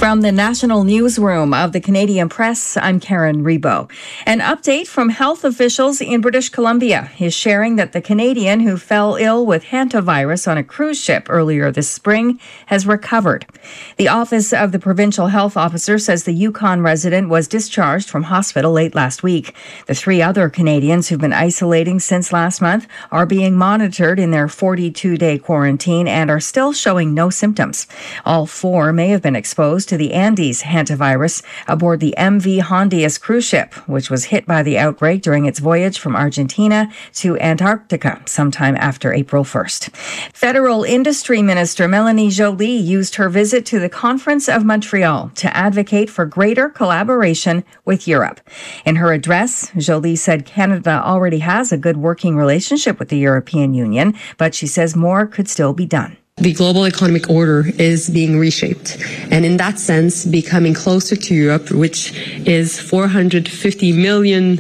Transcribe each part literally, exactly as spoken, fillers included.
From the National Newsroom of the Canadian Press, I'm Karen Rebo. An update from health officials in British Columbia is sharing that the Canadian who fell ill with hantavirus on a cruise ship earlier this spring has recovered. The Office of the Provincial Health Officer says the Yukon resident was discharged from hospital late last week. The three other Canadians who've been isolating since last month are being monitored in their forty-two day quarantine and are still showing no symptoms. All four may have been exposed to the Andes hantavirus aboard the M V Hondius cruise ship, which was hit by the outbreak during its voyage from Argentina to Antarctica sometime after April first. Federal Industry Minister Melanie Joly used her visit to the Conference of Montreal to advocate for greater collaboration with Europe. In her address, Joly said Canada already has a good working relationship with the European Union, but she says more could still be done. The global economic order is being reshaped, and in that sense, becoming closer to Europe, which is four hundred fifty million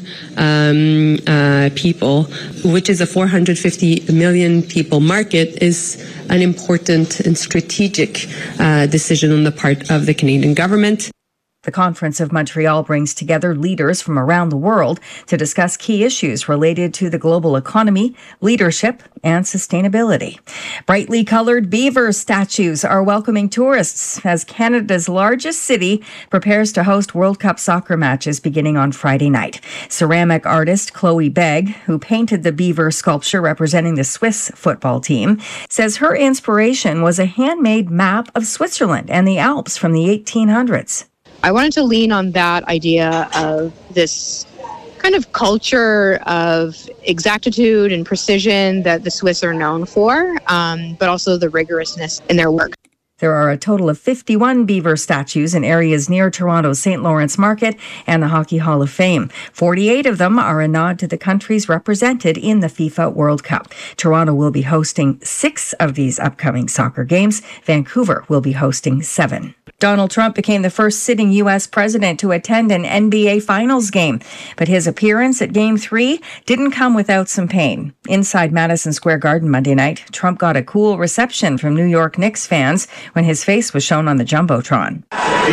um, uh, people, which is a four hundred fifty million people market, is an important and strategic uh, decision on the part of the Canadian government. The Conference of Montreal brings together leaders from around the world to discuss key issues related to the global economy, leadership, and sustainability. Brightly colored beaver statues are welcoming tourists as Canada's largest city prepares to host World Cup soccer matches beginning on Friday night. Ceramic artist Chloe Begg, who painted the beaver sculpture representing the Swiss football team, says her inspiration was a handmade map of Switzerland and the Alps from the eighteen hundreds. I wanted to lean on that idea of this kind of culture of exactitude and precision that the Swiss are known for, um, but also the rigorousness in their work. There are a total of fifty-one beaver statues in areas near Toronto's Saint Lawrence Market and the Hockey Hall of Fame. forty-eight of them are a nod to the countries represented in the FIFA World Cup. Toronto will be hosting six of these upcoming soccer games. Vancouver will be hosting seven. Donald Trump became the first sitting U S president to attend an N B A Finals game, but his appearance at Game three didn't come without some pain. Inside Madison Square Garden Monday night, Trump got a cool reception from New York Knicks fans when his face was shown on the Jumbotron.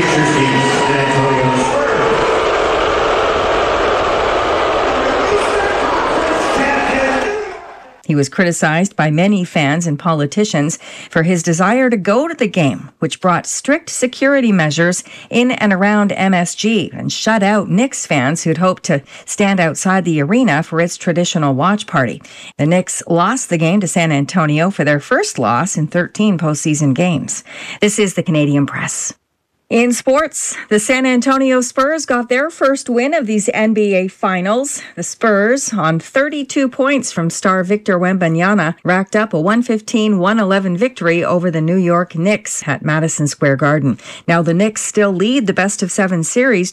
He was criticized by many fans and politicians for his desire to go to the game, which brought strict security measures in and around M S G and shut out Knicks fans who'd hoped to stand outside the arena for its traditional watch party. The Knicks lost the game to San Antonio for their first loss in thirteen postseason games. This is the Canadian Press. In sports, the San Antonio Spurs got their first win of these N B A Finals. The Spurs, on thirty-two points from star Victor Wembanyama, racked up a one fifteen one eleven victory over the New York Knicks at Madison Square Garden. Now the Knicks still lead the best of seven series